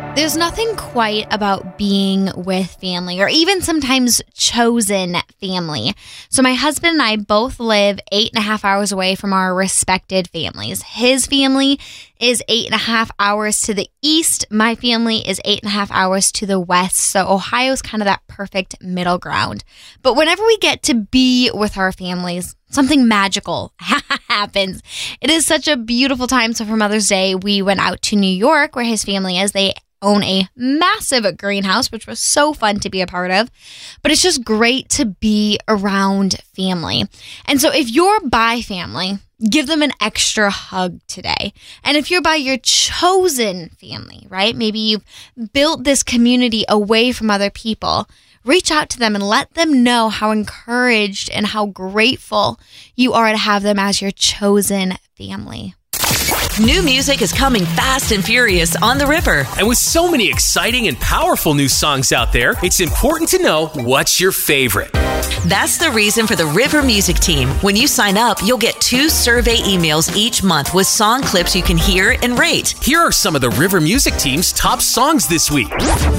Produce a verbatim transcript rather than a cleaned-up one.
There's nothing quite about being with family or even sometimes chosen family. So my husband and I both live eight and a half hours away from our respected families. His family is eight and a half hours to the east. My family is eight and a half hours to the west. So Ohio's kind of that perfect middle ground. But whenever we get to be with our families, something magical happens. It is such a beautiful time. So for Mother's Day, we went out to New York where his family is. They own a massive greenhouse, which was so fun to be a part of. But it's just great to be around family. And so if you're by family, give them an extra hug today. And if you're by your chosen family, right? Maybe you've built this community away from other people. Reach out to them and let them know how encouraged and how grateful you are to have them as your chosen family. New music is coming fast and furious on The River. And with so many exciting and powerful new songs out there, it's important to know what's your favorite. That's the reason for the River Music Team. When you sign up, you'll get two survey emails each month with song clips you can hear and rate. Here are some of the River Music Team's top songs this week.